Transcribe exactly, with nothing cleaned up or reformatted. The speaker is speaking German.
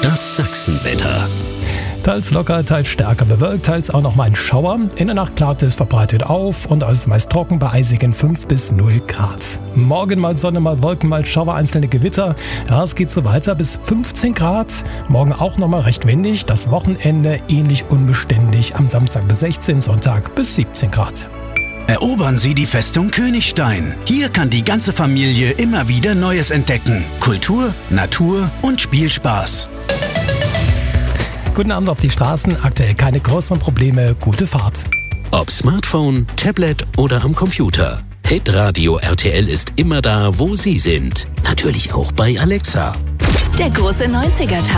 Das Sachsenwetter. Teils locker, teils stärker bewölkt, teils auch noch mal ein Schauer. In der Nacht klart es verbreitet auf und es ist meist trocken bei eisigen fünf bis null Grad. Morgen mal Sonne, mal Wolken, mal Schauer, einzelne Gewitter. Ja, es geht so weiter bis fünfzehn Grad. Morgen auch noch mal recht windig. Das Wochenende ähnlich unbeständig. Am Samstag bis sechzehn, Sonntag bis siebzehn Grad. Erobern Sie die Festung Königstein. Hier kann die ganze Familie immer wieder Neues entdecken. Kultur, Natur und Spielspaß. Guten Abend auf die Straßen. Aktuell keine größeren Probleme. Gute Fahrt. Ob Smartphone, Tablet oder am Computer. Hitradio R T L ist immer da, wo Sie sind. Natürlich auch bei Alexa. Der große neunziger Tag.